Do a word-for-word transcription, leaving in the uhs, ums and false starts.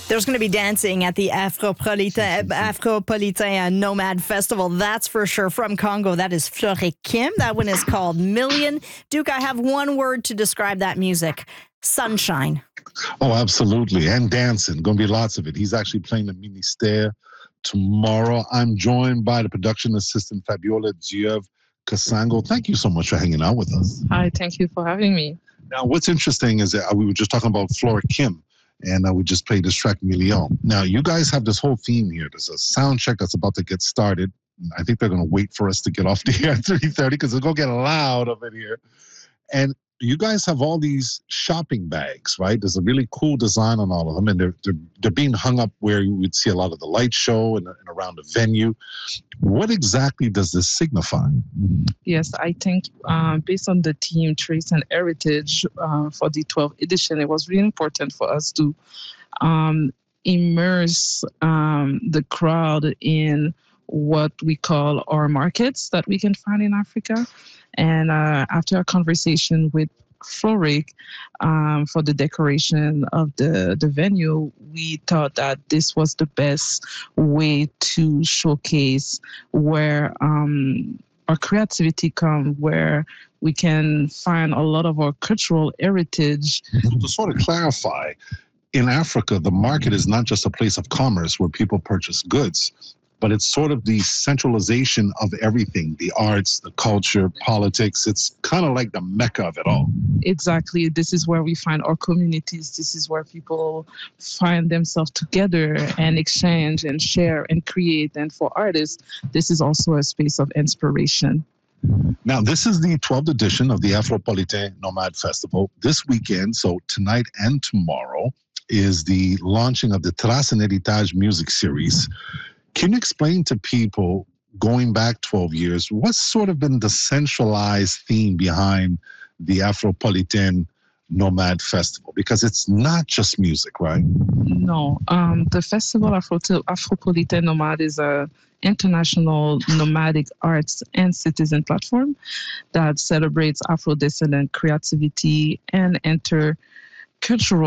There's going to be dancing at the Afropolitain, Afropolitain Nomad Festival. That's for sure. From Congo, that is Florey Kim. That one is called Million. Duke, I have one word to describe that music. Sunshine. Oh, absolutely. And dancing. Going to be lots of it. He's actually playing the Ministère tomorrow. I'm joined by the production assistant, Fabiola Dieuve Kasango. Thank you so much for hanging out with us. Hi, thank you for having me. Now, what's interesting is that we were just talking about Florey Kim, and uh, we just played this track, Million. Now, you guys have this whole theme here. There's a sound check that's about to get started. I think they're going to wait for us to get off the air at three thirty because it's going to get loud up in here. And you guys have all these shopping bags, right? There's a really cool design on all of them, and they're, they're, they're being hung up where you would see a lot of the light show and, and around the venue. What exactly does this signify? Yes, I think uh, based on the theme, Trace and Heritage, uh, for the twelfth edition, it was really important for us to um, immerse um, the crowd in what we call our markets that we can find in Africa. And uh, after a conversation with Florey um, for the decoration of the, the venue, we thought that this was the best way to showcase where um, our creativity comes, where we can find a lot of our cultural heritage. To sort of clarify, in Africa, the market is not just a place of commerce where people purchase goods, but it's sort of the centralization of everything, the arts, the culture, politics. It's kind of like the mecca of it all. Exactly. This is where we find our communities. This is where people find themselves together and exchange and share and create. And for artists, this is also a space of inspiration. Now, this is the twelfth edition of the Afropolitain Nomad Festival. This weekend, so tonight and tomorrow, is the launching of the Trace and Héritage music series. Can you explain to people, going back twelve years, what's sort of been the centralized theme behind the Afropolitain Nomad Festival? Because it's not just music, right? No. Um, the festival Afro- Afropolitain Nomad is a international nomadic arts and citizen platform that celebrates Afro-descendant creativity and intercultural